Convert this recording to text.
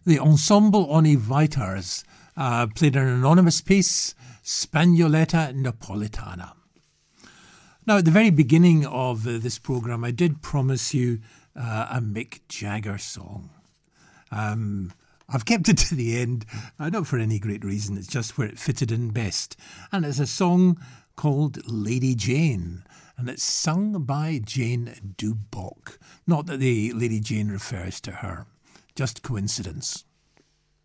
The Ensemble Oni Vitars played an anonymous piece, Spagnoletta Napolitana. Now, at the very beginning of this programme, I did promise you a Mick Jagger song. I've kept it to the end, not for any great reason, it's just where it fitted in best. And it's a song called Lady Jane, and it's sung by Jane Duboc. Not that the Lady Jane refers to her, just coincidence.